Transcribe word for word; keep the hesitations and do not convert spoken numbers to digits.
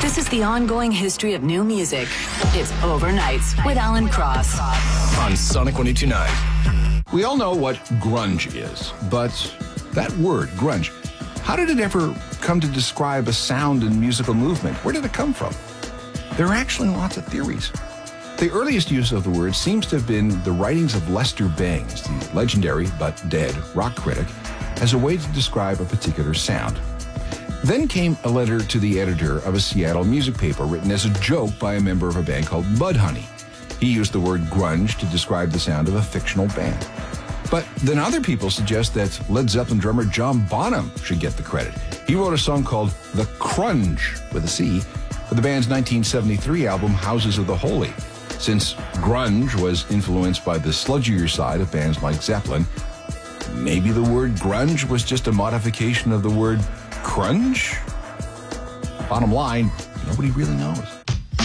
This is the ongoing history of new music. It's Overnights with Alan Cross. On Sonic one oh two point nine. We all know what grunge is, but that word, grunge, how did it ever come to describe a sound and musical movement? Where did it come from? There are actually lots of theories. The earliest use of the word seems to have been the writings of Lester Bangs, the legendary but dead rock critic, as a way to describe a particular sound. Then came a letter to the editor of a Seattle music paper written as a joke by a member of a band called Mudhoney. He used the word grunge to describe the sound of a fictional band. But then other people suggest that Led Zeppelin drummer John Bonham should get the credit. He wrote a song called The Crunge, with a C, for the band's nineteen seventy-three album Houses of the Holy. Since grunge was influenced by the sludgier side of bands like Zeppelin, maybe the word grunge was just a modification of the word crunge? Bottom line, nobody really knows.